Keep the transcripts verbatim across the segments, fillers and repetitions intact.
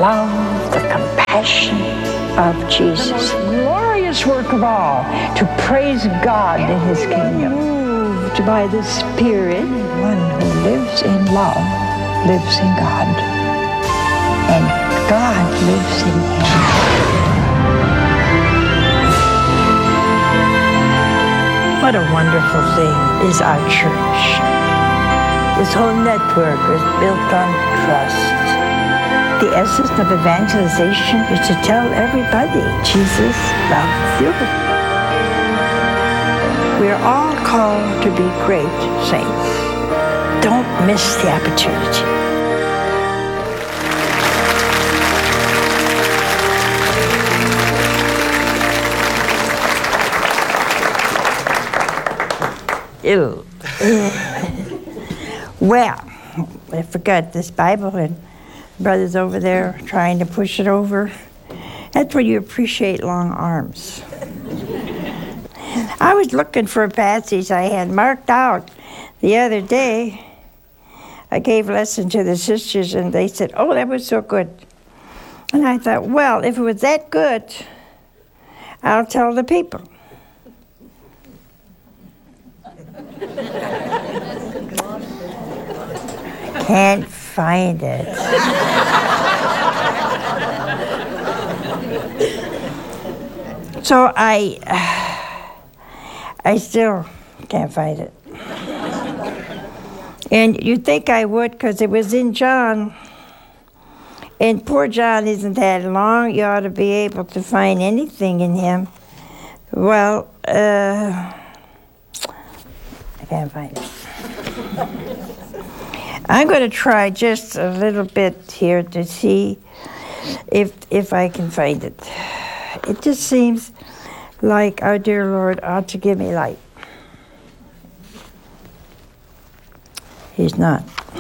love, the compassion of Jesus. The most glorious work of all, to praise God in His kingdom. Moved by the Spirit, one who lives in love lives in God, and God lives in him. What a wonderful thing is our church. This whole network is built on trust. The essence of evangelization is to tell everybody Jesus loves you. We're all called to be great saints. Don't miss the opportunity. Ew. Well, I forgot this Bible, and brother's over there trying to push it over. That's where you appreciate long arms. I was looking for a passage I had marked out the other day. I gave a lesson to the sisters, and they said, oh, that was so good. And I thought, well, if it was that good, I'll tell the people. Can't find it. So I, uh, I still can't find it. And you'd think I would, because it was in John. And poor John isn't that long. You ought to be able to find anything in him. Well, uh, I can't find it. I'm going to try just a little bit here to see if if I can find it. It just seems like our dear Lord ought to give me light. He's not.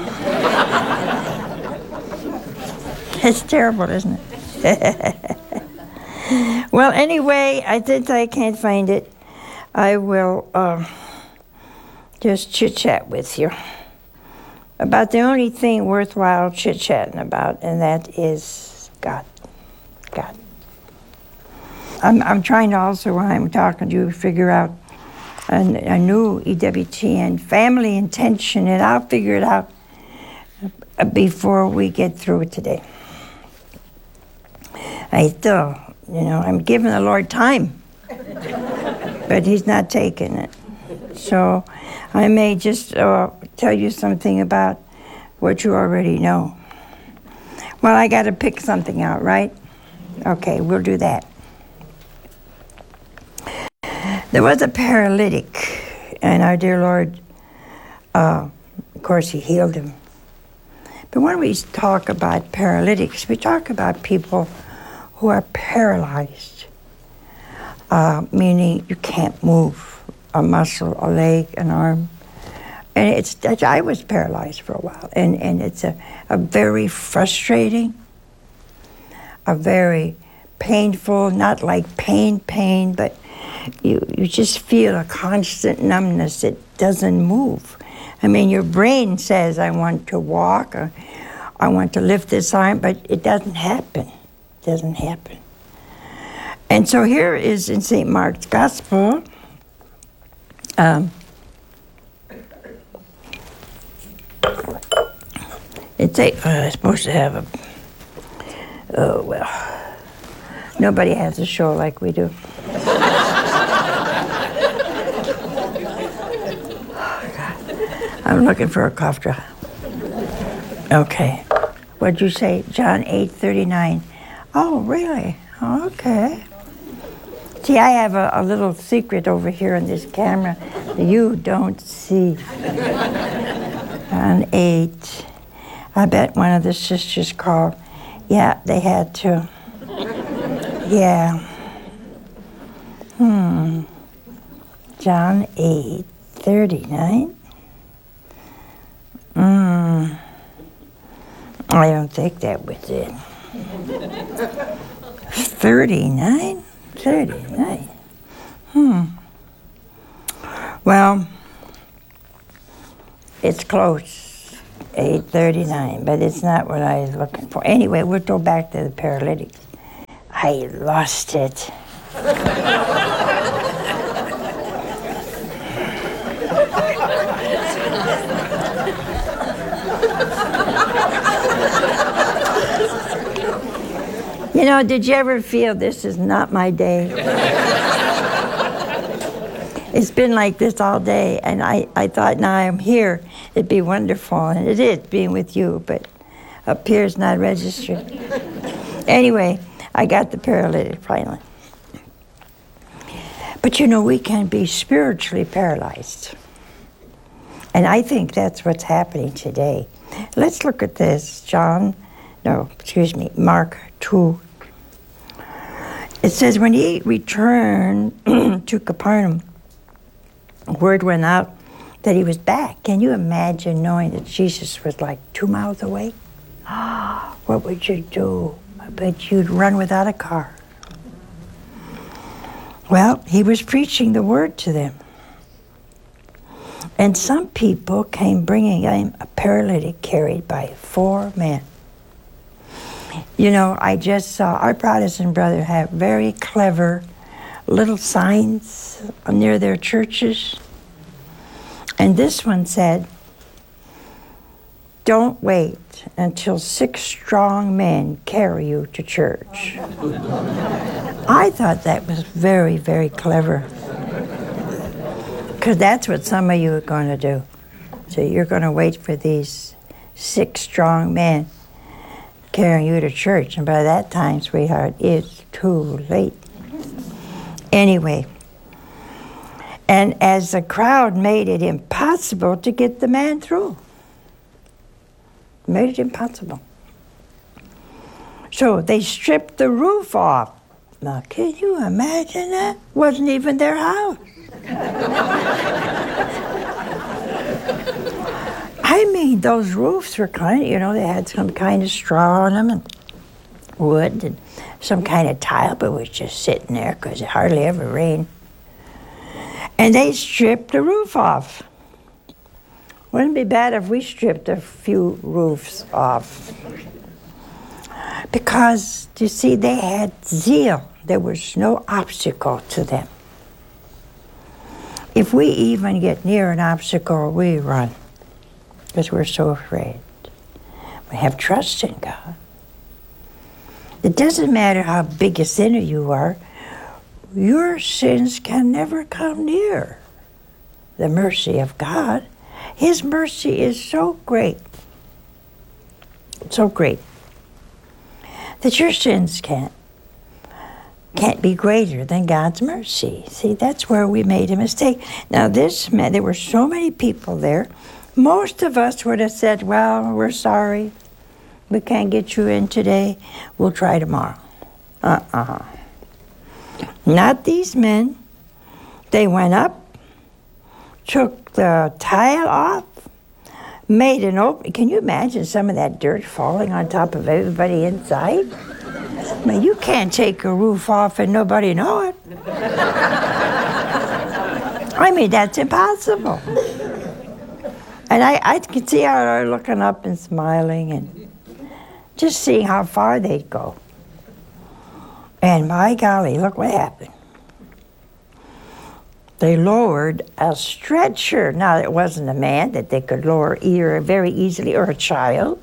It's terrible, isn't it? Well, anyway, I think I can't find it. I will uh, just chit-chat with you about the only thing worthwhile chit-chatting about, and that is God. God. I'm, I'm trying to also, while I'm talking to you, figure out a, a new E W T N family intention, and I'll figure it out before we get through it today. I still, you know, I'm giving the Lord time, but He's not taking it. So I may just uh, tell you something about what you already know. Well, I got to pick something out, right? Okay, we'll do that. There was a paralytic, and our dear Lord, uh, of course, He healed him. But when we talk about paralytics, we talk about people who are paralyzed, uh, meaning you can't move a muscle, a leg, an arm. And it's, I was paralyzed for a while, and, and it's a, a very frustrating, a very painful, not like pain, pain, but you, you just feel a constant numbness. It doesn't move. I mean, your brain says, I want to walk, or I want to lift this arm, but it doesn't happen. It doesn't happen. And so here is in Saint Mark's Gospel, um, it's a, uh, supposed to have a, oh, well, nobody has a show like we do. I'm looking for a cough drop. Okay. What'd you say? John eight thirty-nine. Oh, really? Okay. See, I have a, a little secret over here in this camera that you don't see. John eight. I bet one of the sisters called. Yeah, they had to. Yeah. Hmm. John eight thirty-nine. Mm. I don't think that was it. thirty-nine? thirty-nine. Hmm. Well, it's close. eight thirty-nine, but it's not what I was looking for. Anyway, we'll go back to the paralytic. I lost it. You know, did you ever feel this is not my day? It's been like this all day, and I, I thought now I'm here, it'd be wonderful, and it is being with you, but up here it's not registered. Anyway, I got the paralytic finally. But you know, we can be spiritually paralyzed. And I think that's what's happening today. Let's look at this, John, no, excuse me, Mark two. It says, when he returned to Capernaum, word went out that he was back. Can you imagine knowing that Jesus was like two miles away? What would you do? I bet you'd run without a car. Well, he was preaching the word to them. And some people came bringing him a paralytic carried by four men. You know, I just saw our Protestant brother have very clever little signs near their churches. And this one said, don't wait until six strong men carry you to church. I thought that was very, very clever. Because that's what some of you are going to do. So you're going to wait for these six strong men carrying you to church. And by that time, sweetheart, it's too late. Anyway, and as the crowd made it impossible to get the man through. Made it impossible. So they stripped the roof off. Now, can you imagine that? Wasn't even their house. I mean, those roofs were kind of, you know, they had some kind of straw on them and wood and some kind of tile, but it was just sitting there because it hardly ever rained. And they stripped the roof off. Wouldn't it be bad if we stripped a few roofs off? Because, you see, they had zeal. There was no obstacle to them. If we even get near an obstacle, we run. Because we're so afraid. We have trust in God. It doesn't matter how big a sinner you are, your sins can never come near the mercy of God. His mercy is so great, so great, that your sins can't, can't be greater than God's mercy. See, that's where we made a mistake. Now this meant there were so many people there. Most of us would have said, well, we're sorry. We can't get you in today. We'll try tomorrow. Uh-uh. Not these men. They went up, took the tile off, made an open. Can you imagine some of that dirt falling on top of everybody inside? I mean, you can't take a roof off and nobody know it. I mean, that's impossible. And I, I could see how they're looking up and smiling and just seeing how far they'd go. And my golly, look what happened. They lowered a stretcher. Now, it wasn't a man that they could lower either very easily or a child.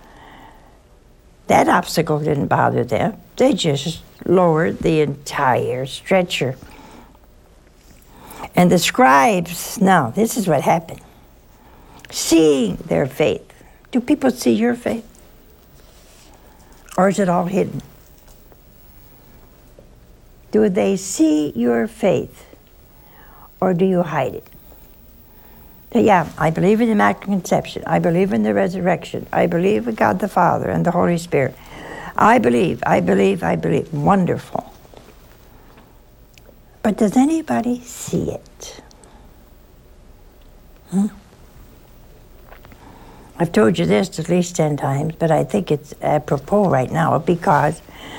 That obstacle didn't bother them. They just lowered the entire stretcher. And the scribes, now, this is what happened. Seeing their faith. Do people see your faith? Or is it all hidden? Do they see your faith? Or do you hide it? So, yeah, I believe in the Immaculate Conception. I believe in the resurrection. I believe in God the Father and the Holy Spirit. I believe, I believe, I believe. Wonderful. But does anybody see it? Hmm? I've told you this at least ten times, but I think it's apropos right now because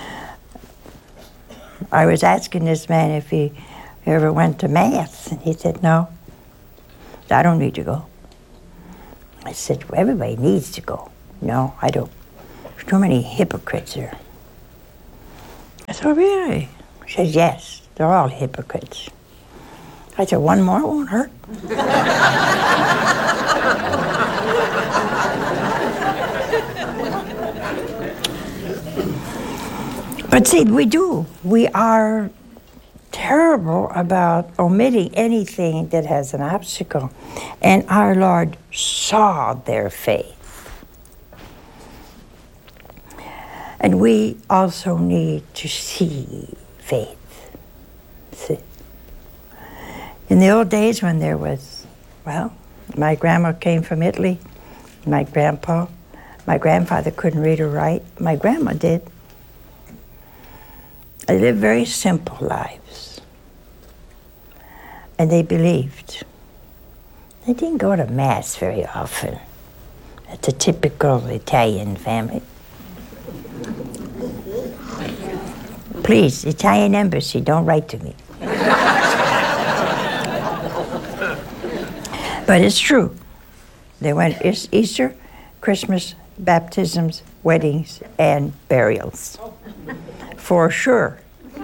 I was asking this man if he ever went to Mass, and he said, no, I don't need to go. I said, well, everybody needs to go. No, I don't. There's too many hypocrites here. I said, oh, really? She says, yes, they're all hypocrites. I said, one more won't hurt. But see, we do. We are terrible about omitting anything that has an obstacle. And our Lord saw their faith. And we also need to see faith. See? In the old days when there was, well, my grandma came from Italy, my grandpa, my grandfather couldn't read or write, my grandma did. They lived very simple lives. And they believed. They didn't go to Mass very often. It's a typical Italian family. Please, Italian Embassy, don't write to me. But it's true. They went Easter, Christmas, baptisms, weddings, and burials. For sure.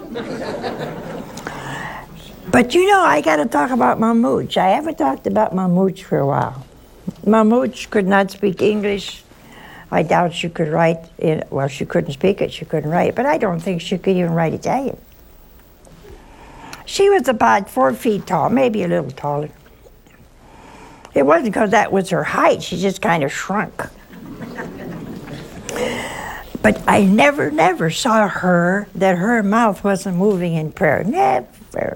But you know, I got to talk about Mamooch. I haven't talked about Mamooch for a while. Mamooch could not speak English. I doubt she could write, in, well, she couldn't speak it, she couldn't write it, but I don't think she could even write Italian. She was about four feet tall, maybe a little taller. It wasn't because that was her height, she just kind of shrunk. But I never, never saw her, that her mouth wasn't moving in prayer, never.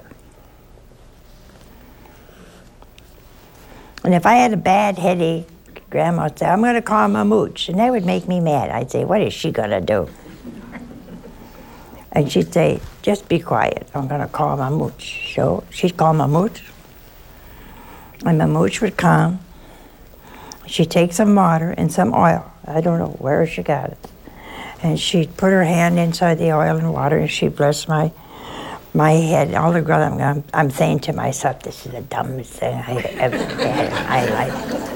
And if I had a bad headache, Grandma would say, I'm going to call Mamooch. And that would make me mad. I'd say, what is she going to do? And she'd say, just be quiet. I'm going to call Mamooch. So she'd call Mamooch. And Mamooch would come. She'd take some water and some oil. I don't know where she got it. And she'd put her hand inside the oil and water, and she'd bless my my head. All the girl, I'm, I'm, I'm saying to myself, this is the dumbest thing I ever had in my life.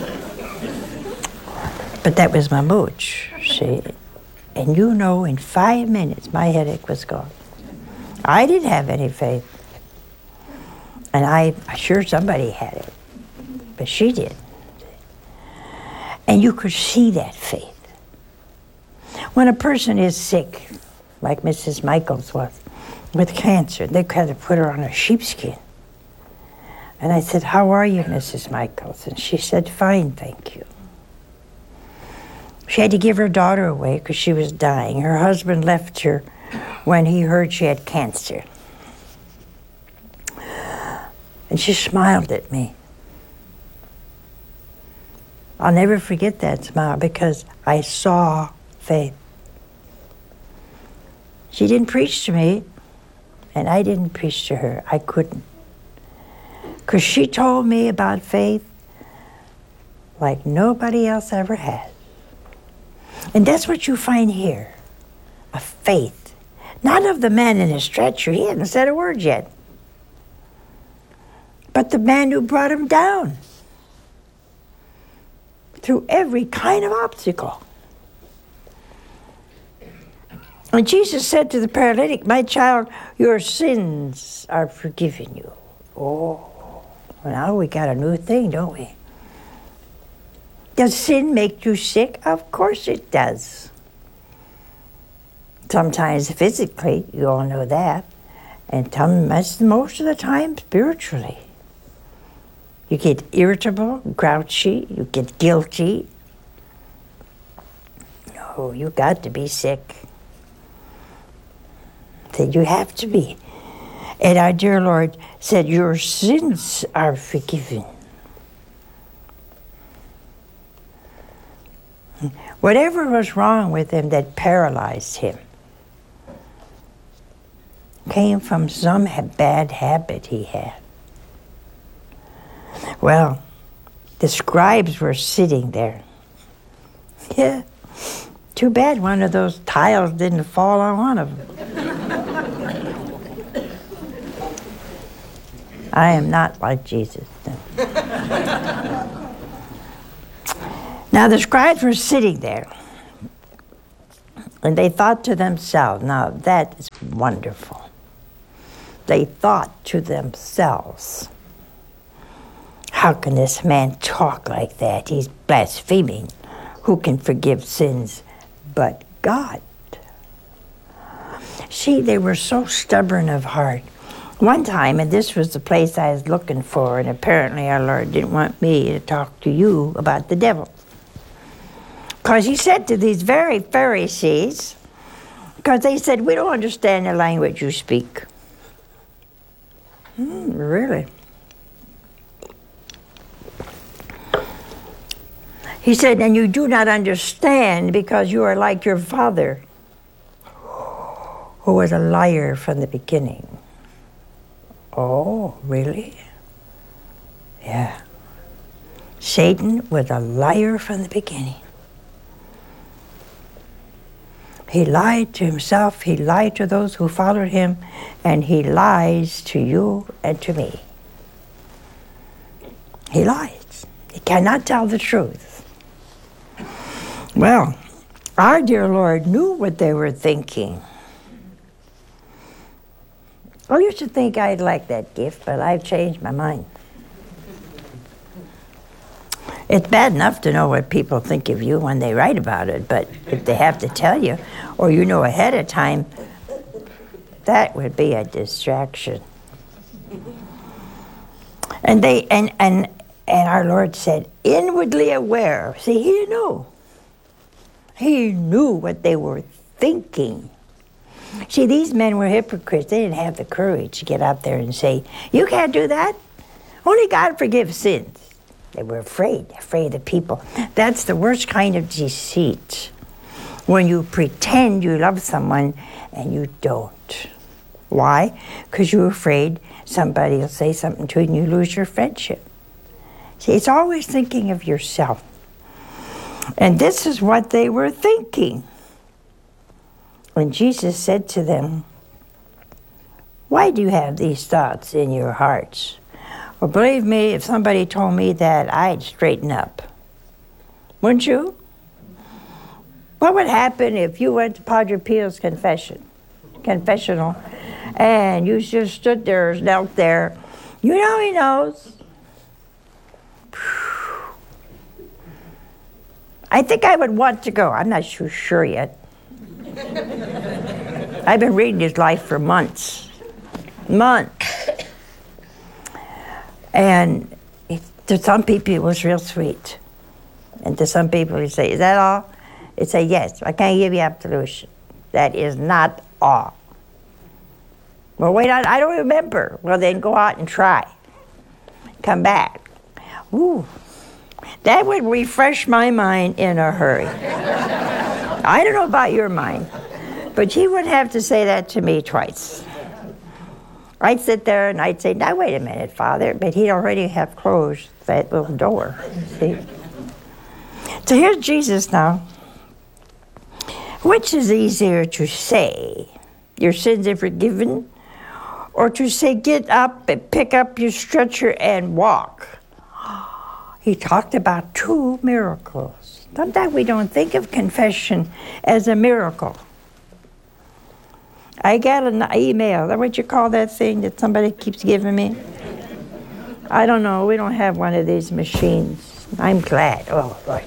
But that was Mamooch, see. And you know, in five minutes, my headache was gone. I didn't have any faith. And I, I'm sure somebody had it, but she did. And you could see that faith. When a person is sick, like Missus Michaels was, with cancer, they had to put her on a sheepskin. And I said, how are you, Missus Michaels? And she said, fine, thank you. She had to give her daughter away because she was dying. Her husband left her when he heard she had cancer. And she smiled at me. I'll never forget that smile because I saw faith. She didn't preach to me, and I didn't preach to her. I couldn't. Because she told me about faith like nobody else ever has. And that's what you find here, a faith. Not of the man in a stretcher, he hadn't said a word yet. But the man who brought him down through every kind of obstacle. And Jesus said to the paralytic, my child, your sins are forgiven you. Oh, well, now we got a new thing, don't we? Does sin make you sick? Of course it does. Sometimes physically, you all know that. And most of the time, spiritually. You get irritable, grouchy, you get guilty. No, you got to be sick. Said you have to be. And our dear Lord said, your sins are forgiven. Whatever was wrong with him that paralyzed him came from some bad habit he had. Well, the scribes were sitting there. Yeah, too bad one of those tiles didn't fall on one of them. I am not like Jesus. Now the scribes were sitting there, and they thought to themselves, now that is wonderful. They thought to themselves, how can this man talk like that? He's blaspheming. Who can forgive sins but God? See, they were so stubborn of heart. One time, and this was the place I was looking for, and apparently our Lord didn't want me to talk to you about the devil. Because he said to these very Pharisees, because they said, we don't understand the language you speak. Hmm, really? He said, and you do not understand because you are like your father, who was a liar from the beginning. Oh, really? Yeah. Satan was a liar from the beginning. He lied to himself, he lied to those who followed him, and he lies to you and to me. He lies. He cannot tell the truth. Well, our dear Lord knew what they were thinking. I used to think I'd like that gift, but I've changed my mind. It's bad enough to know what people think of you when they write about it, but if they have to tell you, or you know ahead of time, that would be a distraction. And they and and and our Lord said, inwardly aware. See, he knew. He knew what they were thinking. See, these men were hypocrites. They didn't have the courage to get out there and say, you can't do that. Only God forgives sins. They were afraid, afraid of people. That's the worst kind of deceit. When you pretend you love someone and you don't. Why? Because you're afraid somebody will say something to you and you lose your friendship. See, it's always thinking of yourself. And this is what they were thinking. When Jesus said to them, why do you have these thoughts in your hearts? Well, believe me, if somebody told me that, I'd straighten up. Wouldn't you? What would happen if you went to Padre Pio's confession, confessional, and you just stood there, knelt there? You know he knows. I think I would want to go. I'm not so sure yet. I've been reading his life for months. Months. And it, to some people it was real sweet. And to some people he'd say, is that all? He'd say, yes, I can't give you absolution. That is not all. Well, wait, I, I don't remember. Well, then go out and try. Come back. Ooh, that would refresh my mind in a hurry. I don't know about your mind, but he wouldn't have to say that to me twice. I'd sit there and I'd say, now wait a minute, Father, but he'd already have closed that little door, see? So here's Jesus now. Which is easier to say, your sins are forgiven, or to say, get up and pick up your stretcher and walk? He talked about two miracles. Sometimes we don't think of confession as a miracle. I got an email. Is that what you call that thing that somebody keeps giving me? I don't know. We don't have one of these machines. I'm glad. Oh, Lord.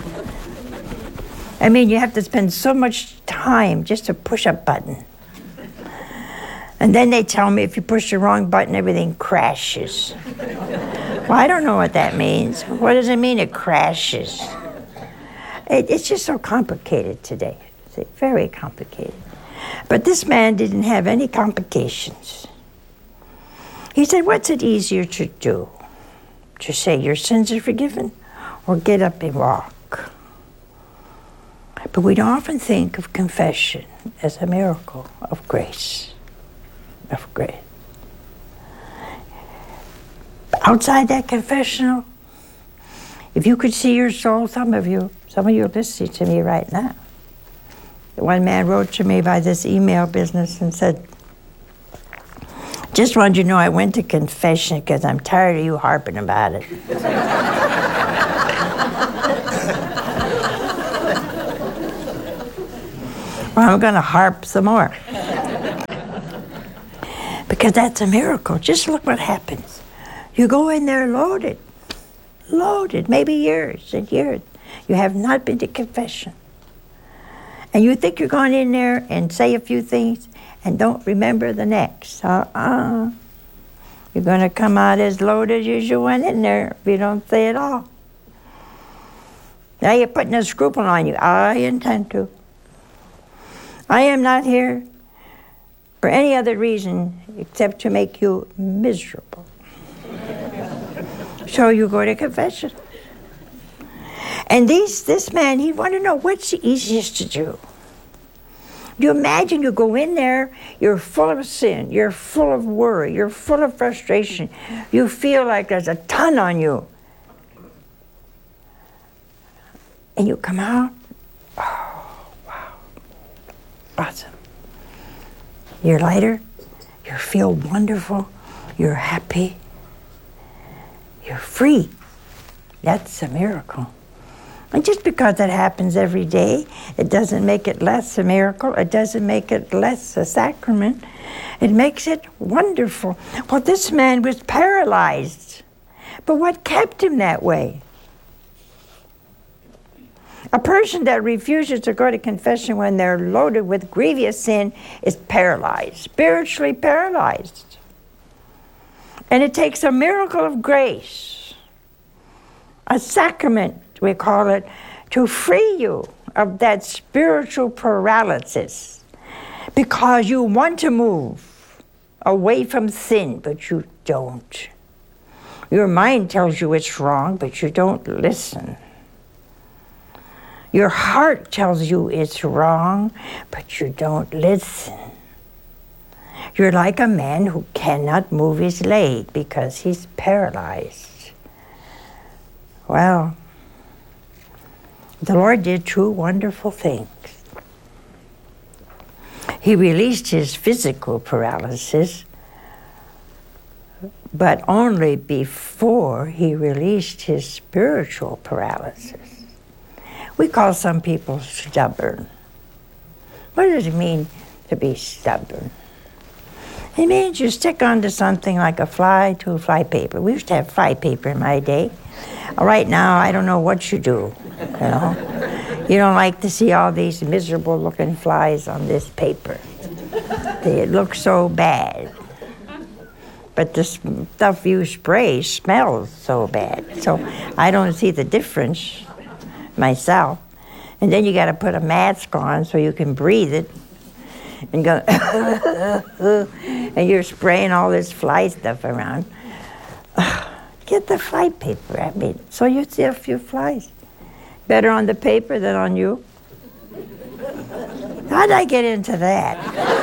I mean, you have to spend so much time just to push a button. And then they tell me if you push the wrong button, everything crashes. Well, I don't know what that means. What does it mean it crashes? It, it's just so complicated today. See, very complicated. But this man didn't have any complications. He said, what's it easier to do? To say your sins are forgiven or get up and walk? But we don't often think of confession as a miracle of grace, of grace. Outside that confessional, if you could see your soul, some of you, some of you are listening to me right now. One man wrote to me by this email business and said, just wanted you to know I went to confession because I'm tired of you harping about it. Well, I'm going to harp some more. Because that's a miracle. Just look what happens. You go in there loaded, loaded, maybe years and years. You have not been to confession. And you think you're going in there and say a few things and don't remember the next. Uh-uh. You're going to come out as loaded as you went in there if you don't say it all. Now you're putting a scruple on you. I intend to. I am not here for any other reason except to make you miserable. So you go to confession. And these, this man, he wanted to know what's the easiest to do. You imagine you go in there, you're full of sin, you're full of worry, you're full of frustration. You feel like there's a ton on you. And you come out, oh, wow, awesome. You're lighter, you feel wonderful, you're happy, you're free. That's a miracle. And just because that happens every day, it doesn't make it less a miracle. It doesn't make it less a sacrament. It makes it wonderful. Well, this man was paralyzed. But what kept him that way? A person that refuses to go to confession when they're loaded with grievous sin is paralyzed, spiritually paralyzed. And it takes a miracle of grace, a sacrament, we call it, to free you of that spiritual paralysis because you want to move away from sin, but you don't. Your mind tells you it's wrong, but you don't listen. Your heart tells you it's wrong, but you don't listen. You're like a man who cannot move his leg because he's paralyzed. Well, the Lord did two wonderful things. He released his physical paralysis, but only before he released his spiritual paralysis. We call some people stubborn. What does it mean to be stubborn? It means you stick onto something like a fly to a fly paper. We used to have fly paper in my day. Right now, I don't know what you do, you know. You don't like to see all these miserable-looking flies on this paper. They look so bad. But the stuff you spray smells so bad. So I don't see the difference myself. And then you got to put a mask on so you can breathe it. And go, and you're spraying all this fly stuff around. Get the fly paper, I mean, so you see a few flies. Better on the paper than on you. How'd I get into that?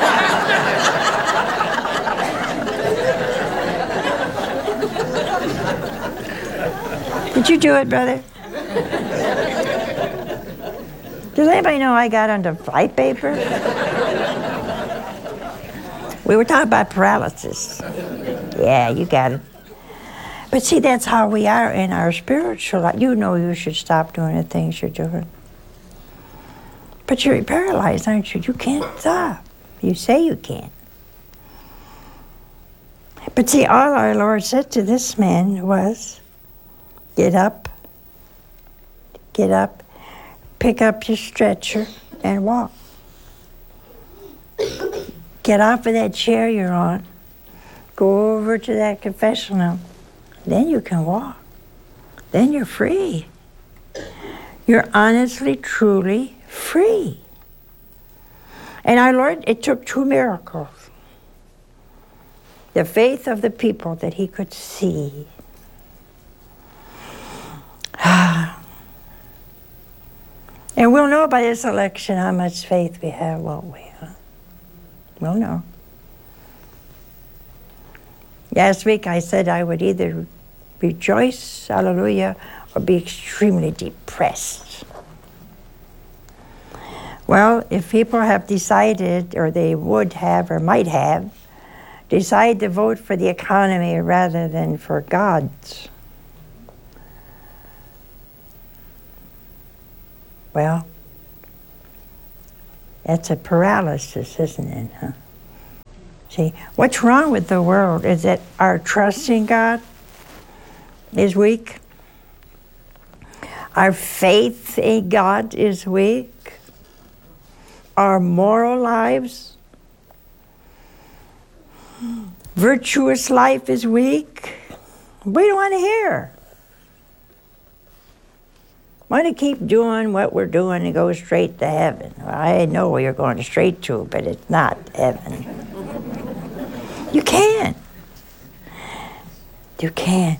Did you do it, brother? Does anybody know I got onto fly paper? We were talking about paralysis. Yeah, you got it. But see, that's how we are in our spiritual life. You know you should stop doing the things you're doing. But you're paralyzed, aren't you? You can't stop. You say you can't. But see, all our Lord said to this man was, get up, get up, pick up your stretcher, and walk. Get off of that chair you're on. Go over to that confessional. Then you can walk. Then you're free. You're honestly, truly free. And our Lord, it took two miracles. The faith of the people that he could see. And we'll know by this election how much faith we have, won't we? Huh? We'll know. Last week I said I would either rejoice, hallelujah, or be extremely depressed. Well, if people have decided, or they would have, or might have, decide to vote for the economy rather than for God's, well, That's a paralysis, isn't it? Huh? See, what's wrong with the world is that our trust in God is weak. Our faith in God is weak. Our moral lives, virtuous life is weak. We don't want to hear. Want to keep doing what we're doing and go straight to heaven. Well, I know where you're going straight to, but it's not heaven. You can. You can.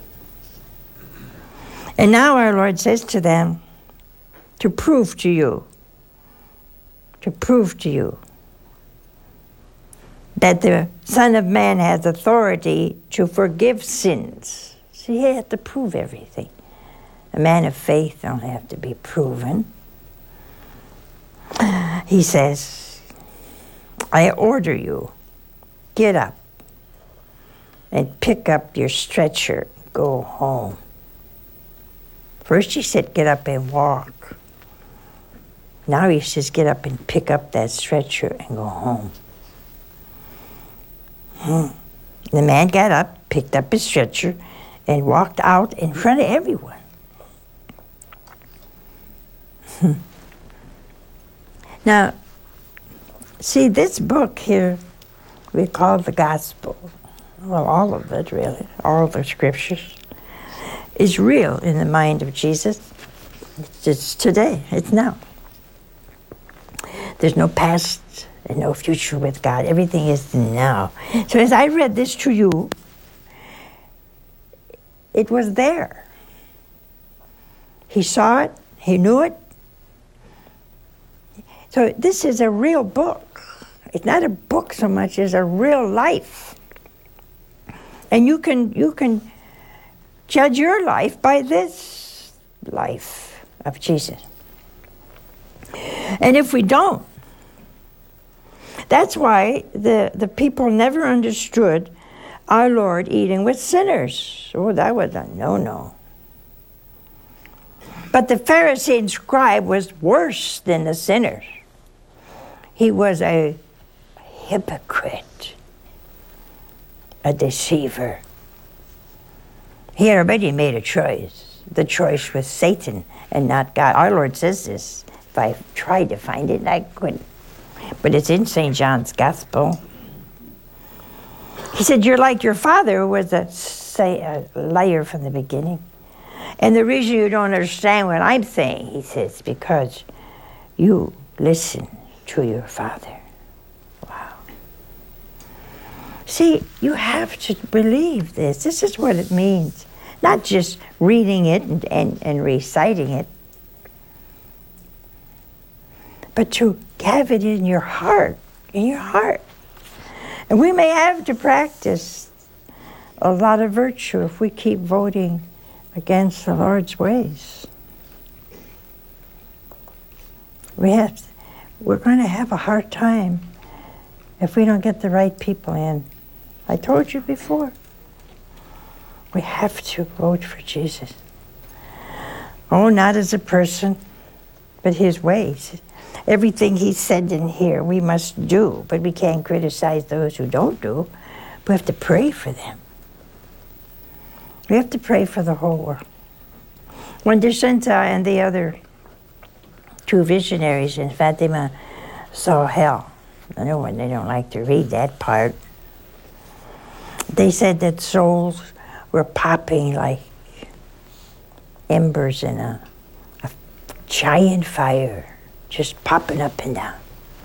And now our Lord says to them, to prove to you, to prove to you that the Son of Man has authority to forgive sins. See, he had to prove everything. A man of faith don't have to be proven. He says, I order you, get up and pick up your stretcher, go home. First he said, get up and walk. Now he says, get up and pick up that stretcher and go home. Hmm. The man got up, picked up his stretcher, and walked out in front of everyone. Hmm. Now, see, this book here, we call the gospel. Well, all of it, really, all the scriptures, is real in the mind of Jesus. It's just today, it's now. There's no past and no future with God. Everything is now. So as I read this to you, it was there. He saw it, he knew it. So this is a real book. It's not a book so much as a real life. And you can you can judge your life by this life of Jesus. And if we don't, that's why the, the people never understood our Lord eating with sinners. Oh, that was a no-no. But the Pharisee and scribe was worse than the sinners. He was a hypocrite, a deceiver. He had already made a choice. The choice was Satan and not God. Our Lord says this. If I tried to find it, I couldn't. But it's in Saint John's Gospel. He said, you're like your father, who was a, say, a liar from the beginning. And the reason you don't understand what I'm saying, he says, because you listen to your father. Wow. See, you have to believe this. This is what it means. Not just reading it and, and, and reciting it, but to have it in your heart, in your heart. And we may have to practice a lot of virtue if we keep voting against the Lord's ways. We have to, we're going to have a hard time if we don't get the right people in. I told you before. We have to vote for Jesus. Oh, not as a person, but his ways. Everything he said in here we must do, but we can't criticize those who don't do. We have to pray for them. We have to pray for the whole world. When Jacinta and the other two visionaries in Fatima saw hell, I know when they don't like to read that part, they said that souls were popping like embers in a, a giant fire, just popping up and down.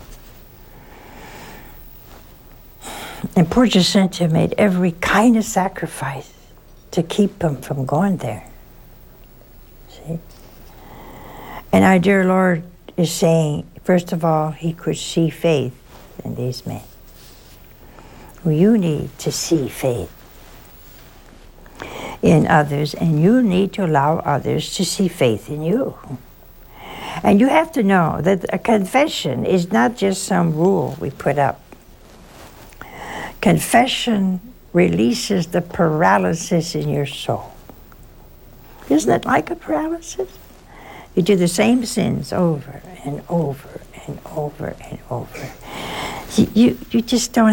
And poor Jacinta made every kind of sacrifice to keep them from going there. See? And our dear Lord is saying, first of all, he could see faith in these men. Well, you need to see faith in others, and you need to allow others to see faith in you. And you have to know that a confession is not just some rule we put up. Confession releases the paralysis in your soul. Isn't it like a paralysis? You do the same sins over and over and over and over. You, you, you just don't